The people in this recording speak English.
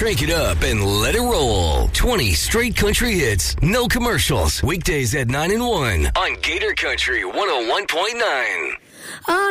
crank it up and let it roll. 20 straight country hits, no commercials. Weekdays at 9 and 1 on Gator Country 101.9.